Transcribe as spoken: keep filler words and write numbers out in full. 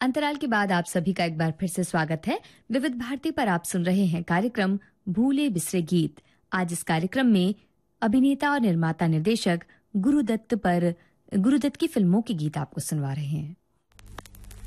अंतराल के बाद आप सभी का एक बार फिर से स्वागत है। विविध भारती पर आप सुन रहे हैं कार्यक्रम भूले बिसरे गीत। आज इस कार्यक्रम में अभिनेता और निर्माता निर्देशक गुरुदत्त पर गुरुदत्त की फिल्मों के गीत आपको सुनवा रहे हैं।